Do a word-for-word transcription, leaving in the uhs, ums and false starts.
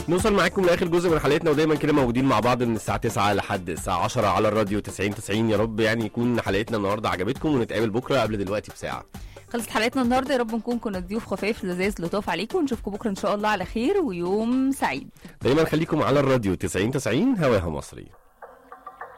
نوصل معاكم لاخر جزء من حلقتنا، ودايما كده موجودين مع بعض من الساعه تسعة لحد الساعه عشرة على الراديو تسعين تسعين. يا رب يعني يكون حلقتنا النهارده عجبتكم، ونتقابل بكره قبل دلوقتي بساعه. خلصت حلقتنا النهارده، يا رب نكون كنا ضيوف خفاف لذيذ لطاف عليكم، ونشوفكم بكره ان شاء الله على خير ويوم سعيد. دايما خليكم على الراديو تسعين تسعين، هواها مصري.